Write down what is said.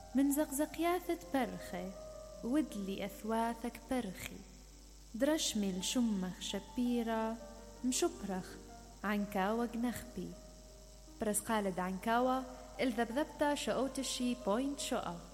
من زقزقياثة برخي ودلي أثواثك برخي درشمي الشمخ شبيرة مشبرخ عنكاوة جنخبي برس قالد عنكاوة الذبذبتا شقوتشي بوينت شقا